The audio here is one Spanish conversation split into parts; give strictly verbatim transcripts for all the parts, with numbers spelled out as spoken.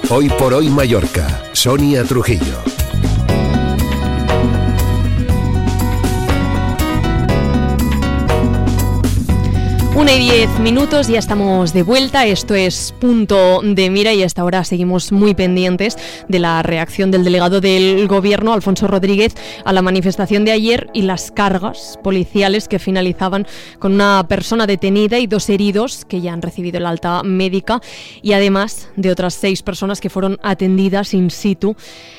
Hoy por hoy Mallorca, Sonia Trujillo. Una y diez minutos, ya estamos de vuelta. Esto es Punto de Mira y hasta ahora seguimos muy pendientes de la reacción del delegado del Gobierno, Alfonso Rodríguez, a la manifestación de ayer y las cargas policiales que finalizaban con una persona detenida y dos heridos que ya han recibido el alta médica y además de otras seis personas que fueron atendidas in situ.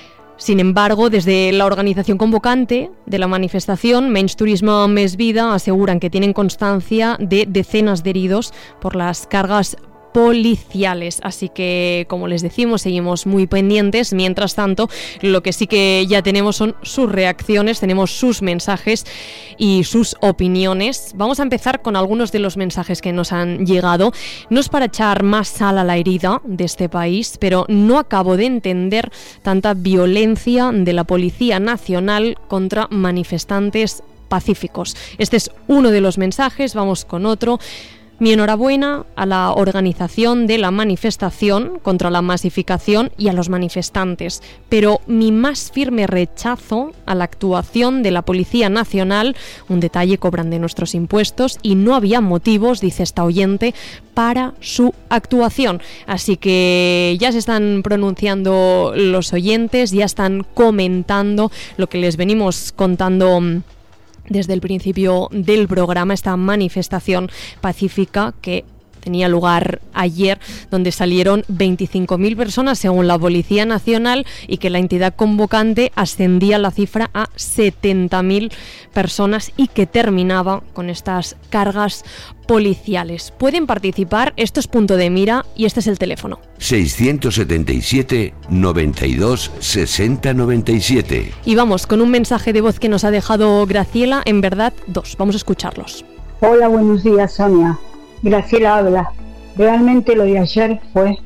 Sin embargo, desde la organización convocante de la manifestación, Menys Turisme Més Vida, aseguran que tienen constancia de decenas de heridos por las cargas policiales. Así que, como les decimos, seguimos muy pendientes. Mientras tanto, lo que sí que ya tenemos son sus reacciones, tenemos sus mensajes y sus opiniones. Vamos a empezar con algunos de los mensajes que nos han llegado. No es para echar más sal a la herida de este país, pero no acabo de entender tanta violencia de la Policía Nacional contra manifestantes pacíficos. Este es uno de los mensajes. Vamos con otro. Mi enhorabuena a la organización de la manifestación contra la masificación y a los manifestantes, pero mi más firme rechazo a la actuación de la Policía Nacional. Un detalle: cobran de nuestros impuestos y no había motivos, dice esta oyente, para su actuación. Así que ya se están pronunciando los oyentes, ya están comentando lo que les venimos contando desde el principio del programa, esta manifestación pacífica que tenía lugar ayer, donde salieron veinticinco mil personas según la Policía Nacional y que la entidad convocante ascendía la cifra a setenta mil personas y que terminaba con estas cargas policiales. Pueden participar, esto es Punto de Mira y este es el teléfono. seiscientos setenta y siete, noventa y dos, sesenta, noventa y siete. Y vamos con un mensaje de voz que nos ha dejado Graciela, en verdad dos. Vamos a escucharlos. Hola, buenos días, Sonia. Graciela habla. Realmente lo de ayer fue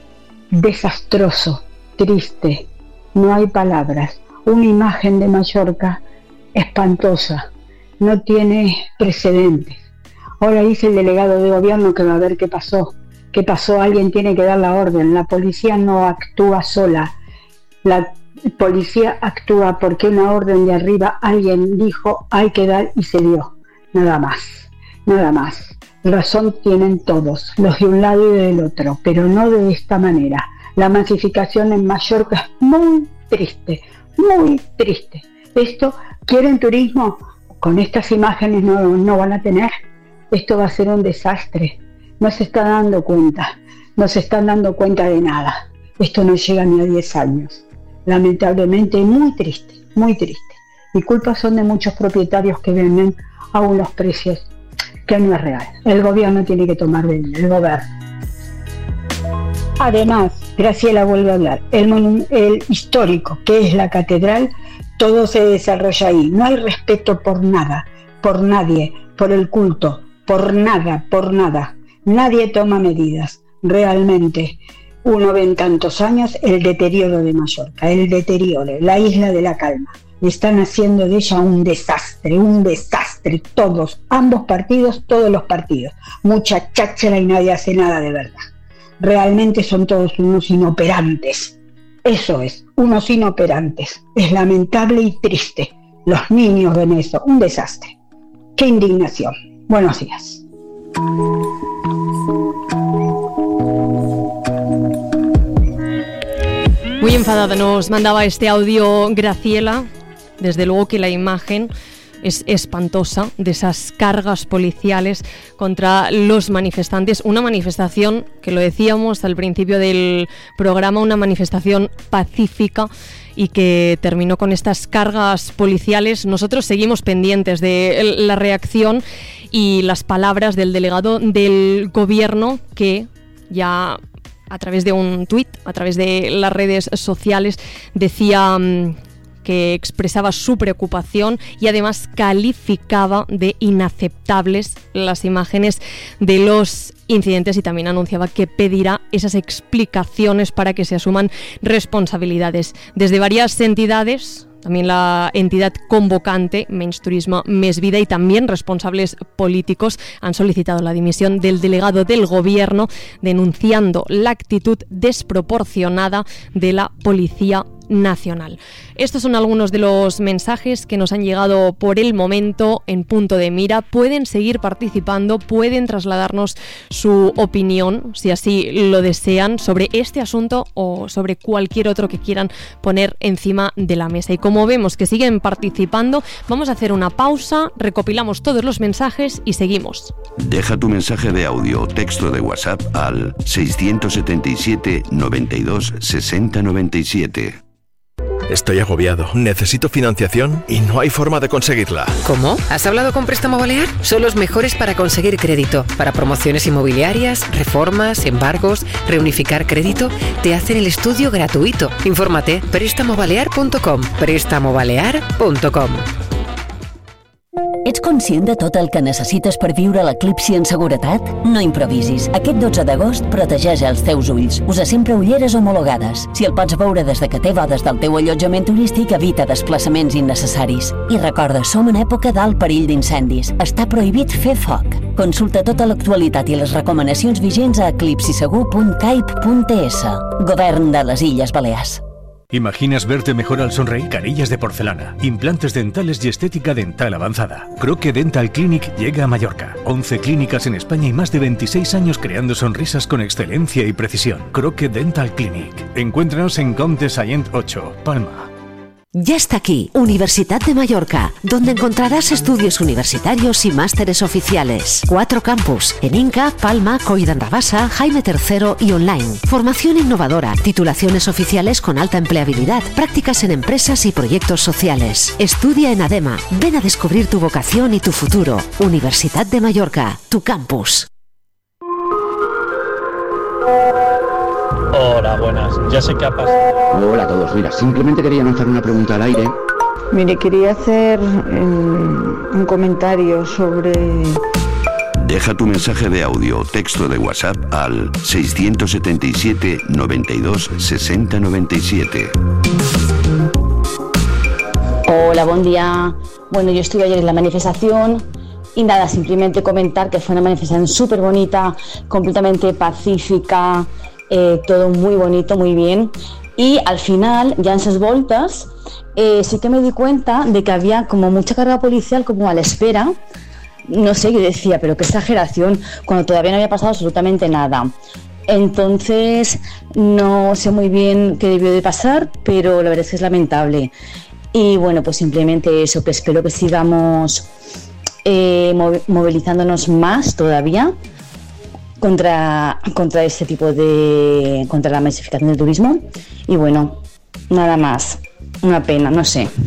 desastroso, triste, no hay palabras. Una imagen de Mallorca espantosa, no tiene precedentes. Ahora dice el delegado de gobierno que va a ver qué pasó. ¿Qué pasó? Alguien tiene que dar la orden. La policía no actúa sola. La policía actúa porque una orden de arriba alguien dijo hay que dar y se dio. Nada más, nada más. Razón tienen todos, los de un lado y del otro, pero no de esta manera. La masificación en Mallorca es muy triste, muy triste. Esto, ¿quieren turismo? Con estas imágenes no, no van a tener. Esto va a ser un desastre. No se está dando cuenta, no se están dando cuenta de nada. Esto no llega ni a diez años. Lamentablemente, muy triste, muy triste. Y culpas son de muchos propietarios que venden a unos precios que no es real. El gobierno tiene que tomar de el gobierno. Además, Graciela vuelve a hablar, el, el histórico, que es la catedral, todo se desarrolla ahí. No hay respeto por nada, por nadie, por el culto, por nada, por nada. Nadie toma medidas. Realmente, uno ve en tantos años el deterioro de Mallorca, el deterioro, la isla de la calma. Están haciendo de ella un desastre, un desastre, todos, ambos partidos, todos los partidos. Mucha cháchara y nadie hace nada de verdad. Realmente son todos unos inoperantes. Eso es, unos inoperantes. Es lamentable y triste. Los niños ven eso, un desastre. ¡Qué indignación! Buenos días. Muy enfadada nos mandaba este audio Graciela. Desde luego que la imagen es espantosa de esas cargas policiales contra los manifestantes. Una manifestación, que lo decíamos al principio del programa, una manifestación pacífica y que terminó con estas cargas policiales. Nosotros seguimos pendientes de la reacción y las palabras del delegado del gobierno, que ya a través de un tuit, a través de las redes sociales, decía que expresaba su preocupación y además calificaba de inaceptables las imágenes de los incidentes y también anunciaba que pedirá esas explicaciones para que se asuman responsabilidades. Desde varias entidades también la entidad convocante, Menys Turisme, Més Vida, y también responsables políticos han solicitado la dimisión del delegado del Gobierno, denunciando la actitud desproporcionada de la Policía Nacional. Estos son algunos de los mensajes que nos han llegado por el momento en Punto de Mira. Pueden seguir participando, pueden trasladarnos su opinión, si así lo desean, sobre este asunto o sobre cualquier otro que quieran poner encima de la mesa. Y como vemos que siguen participando, vamos a hacer una pausa, recopilamos todos los mensajes y seguimos. Deja tu mensaje de audio o texto de WhatsApp al seiscientos setenta y siete, noventa y dos, sesenta, noventa y siete. Estoy agobiado, necesito financiación y no hay forma de conseguirla. ¿Cómo? ¿Has hablado con Préstamo Balear? Son los mejores para conseguir crédito. Para promociones inmobiliarias, reformas, embargos, reunificar crédito, te hacen el estudio gratuito. Infórmate, préstamo balear punto com, préstamo balear punto com. Ets conscient de tot el que necessites per viure l'eclipsi en seguretat? No improvisis. Aquest dotze d'agost protegeix els teus ulls. Usa sempre ulleres homologades. Si el pots veure des de que té bodes del teu allotjament turístic, evita desplaçaments innecessaris. I recorda, som en època d'alt perill d'incendis. Està prohibit fer foc. Consulta tota l'actualitat i les recomanacions vigents a eclipsisegur punt caip punt es. Govern de les Illes Balears. ¿Imaginas verte mejor al sonreír? Carillas de porcelana, implantes dentales y estética dental avanzada. Croque Dental Clinic llega a Mallorca. once clínicas en España y más de veintiséis años creando sonrisas con excelencia y precisión. Croque Dental Clinic. Encuéntranos en Comte Sallent ocho, Palma. Ya está aquí, Universidad de Mallorca, donde encontrarás estudios universitarios y másteres oficiales. Cuatro campus, en Inca, Palma, Coll d'Andravassa, Jaime tercero y online. Formación innovadora, titulaciones oficiales con alta empleabilidad, prácticas en empresas y proyectos sociales. Estudia en ADEMA, ven a descubrir tu vocación y tu futuro. Universidad de Mallorca, tu campus. Hola, buenas. Ya sé qué ha pasado. Hola a todos. Mira, simplemente quería lanzar una pregunta al aire. Mire, quería hacer um, un comentario sobre... Deja tu mensaje de audio o texto de WhatsApp al seiscientos setenta y siete, noventa y dos, sesenta, noventa y siete. Hola, buen día. Bueno, yo estuve ayer en la manifestación y nada, simplemente comentar que fue una manifestación súper bonita, completamente pacífica, eh, todo muy bonito, muy bien. Y al final, ya en esas vueltas, eh, sí que me di cuenta de que había como mucha carga policial como a la espera. No sé, yo decía, pero qué exageración, cuando todavía no había pasado absolutamente nada. Entonces, no sé muy bien qué debió de pasar, pero la verdad es que es lamentable. Y bueno, pues simplemente eso, que espero que sigamos eh, movilizándonos más todavía contra, contra este tipo de... contra la masificación del turismo. Y bueno, nada más. Una pena, no sé.